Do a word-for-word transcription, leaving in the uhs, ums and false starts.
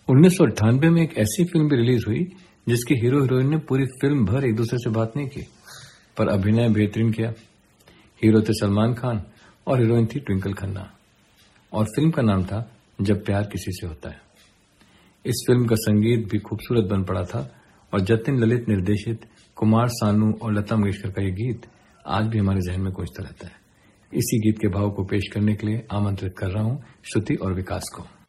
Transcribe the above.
उन्नीस सौ अट्ठानबे में एक ऐसी फिल्म भी रिलीज हुई जिसके हीरो हीरोइन ने पूरी फिल्म भर एक दूसरे से बात नहीं की, पर अभिनय बेहतरीन किया। हीरो थे सलमान खान और हीरोइन थी ट्विंकल खन्ना, और फिल्म का नाम था जब प्यार किसी से होता है। इस फिल्म का संगीत भी खूबसूरत बन पड़ा था और जतिन ललित निर्देशित कुमार सानू और लता मंगेशकर का ये गीत आज भी हमारे जहन में गूंजता रहता है। इसी गीत के भाव को पेश करने के लिए आमंत्रित कर रहा हूं श्रुति और विकास को।